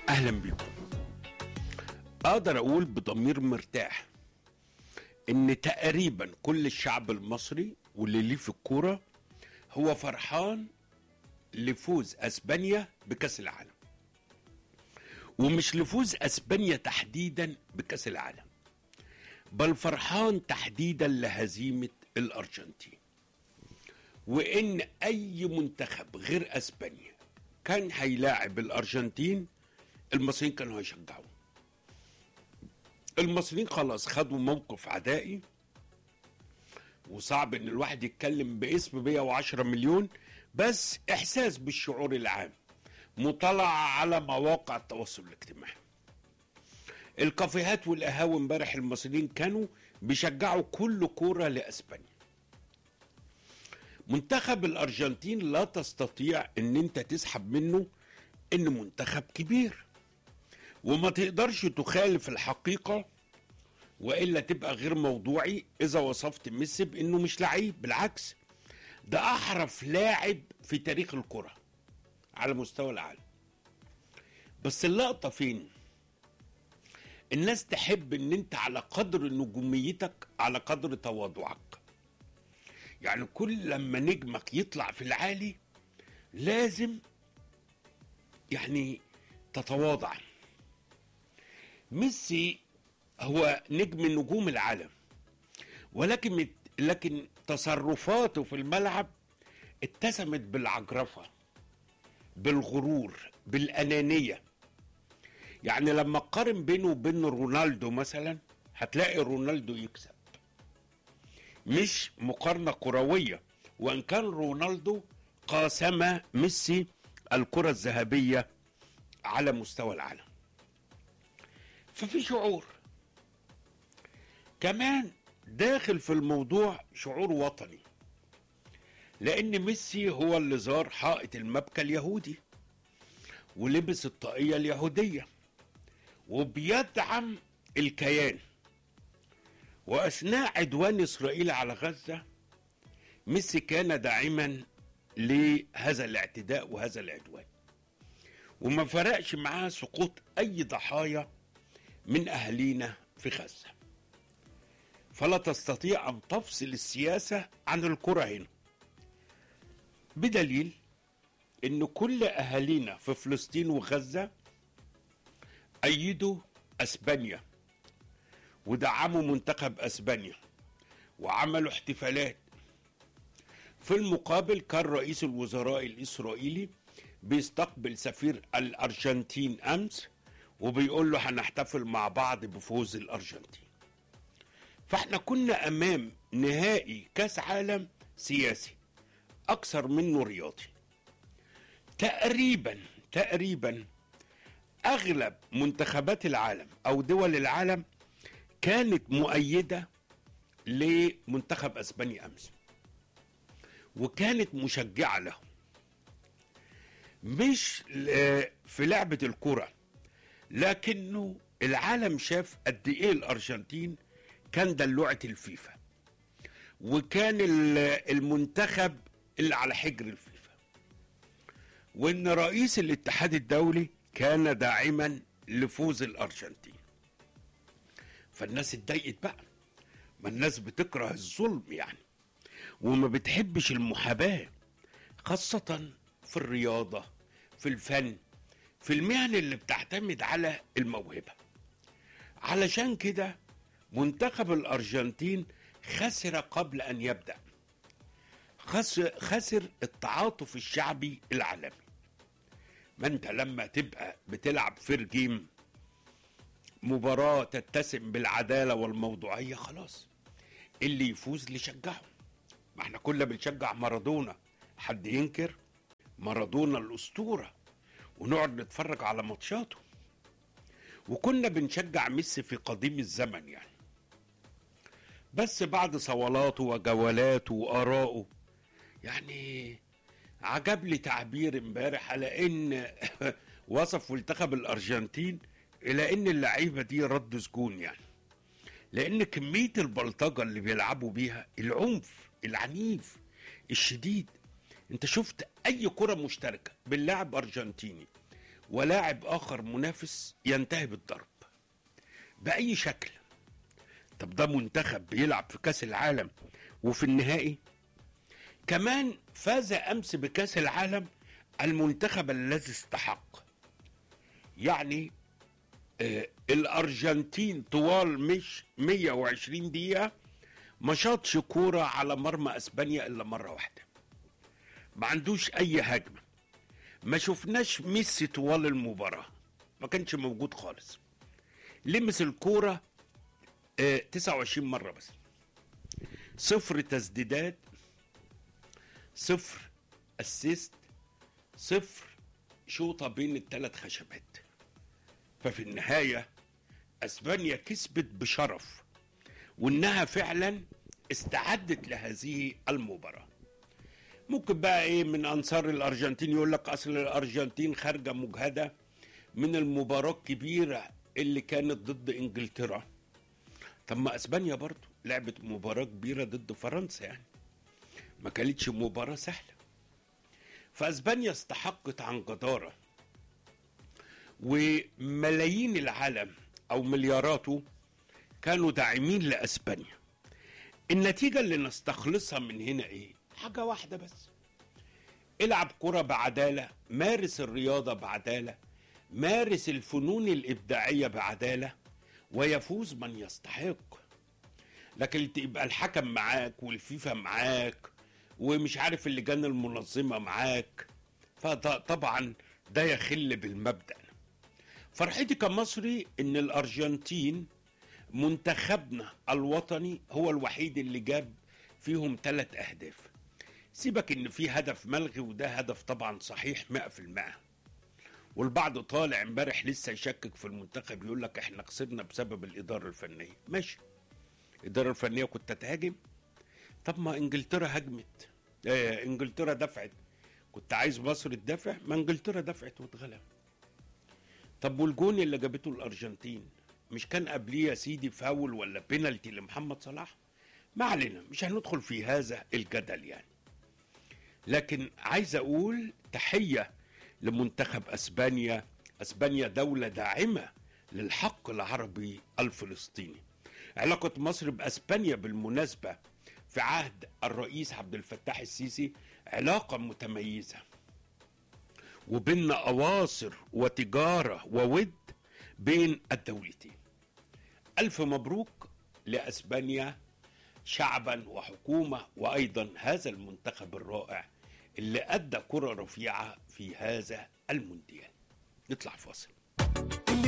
اهلا بيكم. اقدر اقول بضمير مرتاح ان تقريبا كل الشعب المصري واللي ليه في الكوره هو فرحان لفوز اسبانيا بكاس العالم، ومش لفوز اسبانيا تحديدا بكاس العالم، بل فرحان تحديدا لهزيمه الارجنتين، وان اي منتخب غير اسبانيا كان هيلاعب الارجنتين المصريين كانوا هيشجعوه. المصريين خلاص خدوا موقف عدائي، وصعب ان الواحد يتكلم باسم 110 مليون، بس احساس بالشعور العام مطلع على مواقع التواصل الاجتماعي. الكافيهات والقهاوي امبارح المصريين كانوا بيشجعوا كل كوره لاسبانيا. منتخب الارجنتين لا تستطيع ان انت تسحب منه ان منتخب كبير، وما تقدرش تخالف الحقيقة وإلا تبقى غير موضوعي إذا وصفت ميسي بأنه مش لعيب. بالعكس، ده أحرف لاعب في تاريخ الكرة على مستوى العالم. بس اللقطة فين؟ الناس تحب ان انت على قدر نجوميتك على قدر تواضعك. يعني كل لما نجمك يطلع في العالي لازم يعني تتواضع. ميسي هو نجم نجوم العالم، لكن تصرفاته في الملعب اتسمت بالعجرفة، بالغرور، بالأنانية. يعني لما قارن بينه وبين رونالدو مثلا هتلاقي رونالدو يكسب، مش مقارنة كروية، وإن كان رونالدو قاسم ميسي الكرة الذهبية على مستوى العالم. ففي شعور كمان داخل في الموضوع، شعور وطني، لأن ميسي هو اللي زار حائط المبكى اليهودي ولبس الطاقية اليهودية وبيدعم الكيان. وأثناء عدوان إسرائيل على غزة ميسي كان داعما لهذا الاعتداء وهذا العدوان، وما فرقش معاه سقوط أي ضحايا من أهالينا في غزة. فلا تستطيع أن تفصل السياسة عن الكرة هنا، بدليل أن كل أهالينا في فلسطين وغزة أيدوا أسبانيا ودعموا منتخب أسبانيا وعملوا احتفالات. في المقابل كان رئيس الوزراء الإسرائيلي بيستقبل سفير الأرجنتين أمس وبيقول له هنحتفل مع بعض بفوز الأرجنتين. فاحنا كنا أمام نهائي كاس عالم سياسي أكثر منه رياضي. تقريبا أغلب منتخبات العالم أو دول العالم كانت مؤيدة لمنتخب أسبانيا أمس، وكانت مشجعة له، مش في لعبة الكرة، لكنه العالم شاف قد ايه الارجنتين كان دلوعة الفيفا، وكان المنتخب اللي على حجر الفيفا، وان رئيس الاتحاد الدولي كان داعما لفوز الارجنتين. فالناس اتضايقت بقى، ما الناس بتكره الظلم يعني، وما بتحبش المحاباة، خاصة في الرياضة، في الفن، في المهن اللي بتعتمد على الموهبة. علشان كده منتخب الأرجنتين خسر قبل أن يبدأ، خسر التعاطف الشعبي العالمي. ما انت لما تبقى بتلعب فير جيم، مباراة تتسم بالعدالة والموضوعية، خلاص اللي يفوز اللي يشجعه. ما احنا كلنا بنشجع مارادونا، حد ينكر؟ مارادونا الأسطورة، ونقعد نتفرج على ماتشاته. وكنا بنشجع ميسي في قديم الزمن يعني، بس بعد صولاته وجولاته وآراءه يعني عجب لي تعبير امبارح على ان وصف منتخب الارجنتين الى ان اللعيبه دي رد سجون، يعني لان كميه البلطجه اللي بيلعبوا بيها، العنف العنيف الشديد. انت شفت اي كره مشتركه باللاعب ارجنتيني ولاعب آخر منافس ينتهي بالضرب بأي شكل. طب ده منتخب بيلعب في كأس العالم وفي النهائي كمان فاز أمس بكأس العالم المنتخب الذي استحق. يعني الأرجنتين طوال مش 120 دقيقة ما شاطش كورة على مرمى أسبانيا إلا مرة واحدة، ما عندوش أي هجمة، ما شفناش ميسي طوال المباراة، ما كانش موجود خالص. لمس الكورة 29 مرة بس، 0 تسديدات، 0 اسيست، 0 شوطة بين الثلاث خشبات. ففي النهاية اسبانيا كسبت بشرف، وانها فعلا استعدت لهذه المباراة. ممكن بقى ايه من انصار الارجنتين يقول لك اصل الارجنتين خارجة مجهدة من المباراة الكبيرة اللي كانت ضد انجلترا. طب ما اسبانيا برضو لعبت مباراة كبيرة ضد فرنسا، يعني ما كانتش مباراة سهلة. فاسبانيا استحقت عن جدارة، وملايين العالم او ملياراته كانوا داعمين لاسبانيا. النتيجة اللي نستخلصها من هنا ايه؟ حاجة واحدة بس: العب كرة بعدالة، مارس الرياضة بعدالة، مارس الفنون الإبداعية بعدالة، ويفوز من يستحق. لكن تبقى الحكم معاك والفيفا معاك ومش عارف اللجان المنظمة معاك، فطبعا ده يخل بالمبدأ. فرحتي كمصري ان الارجنتين منتخبنا الوطني هو الوحيد اللي جاب فيهم 3 أهداف. سيبك ان في هدف ملغي، وده هدف طبعا صحيح 100%. والبعض طالع امبارح لسه يشكك في المنتخب، يقول لك احنا خسرنا بسبب الإدارة الفنية. ماشي، الإدارة الفنية كنت تهاجم؟ طب ما انجلترا هجمت، انجلترا دفعت، كنت عايز مصر تدافع؟ ما انجلترا دفعت واتغلب. طب والجون اللي جابته الارجنتين مش كان قبليه يا سيدي فاول ولا بينالتي لمحمد صلاح؟ ما علينا، مش هندخل في هذا الجدل يعني. لكن عايز اقول تحية لمنتخب اسبانيا. اسبانيا دولة داعمة للحق العربي الفلسطيني. علاقة مصر باسبانيا بالمناسبة في عهد الرئيس عبد الفتاح السيسي علاقة متميزة، وبيننا أواصر وتجارة وود بين الدولتين. ألف مبروك لأسبانيا شعبا وحكومة، وأيضا هذا المنتخب الرائع اللي أدى كرة رفيعة في هذا المونديال. نطلع فاصل.